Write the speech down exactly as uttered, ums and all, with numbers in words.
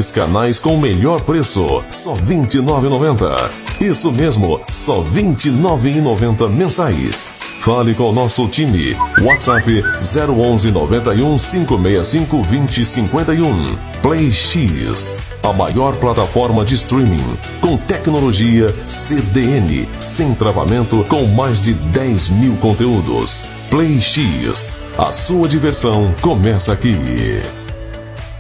X canais com o melhor preço, só vinte e nove reais e noventa centavos. Isso mesmo, só vinte e nove reais e noventa centavos mensais. Fale com o nosso time. WhatsApp zero onze noventa e um, cinco seis cinco, vinte, cinquenta e um. Play X, a maior plataforma de streaming com tecnologia C D N, sem travamento, com mais de dez mil conteúdos. Play X, a sua diversão começa aqui.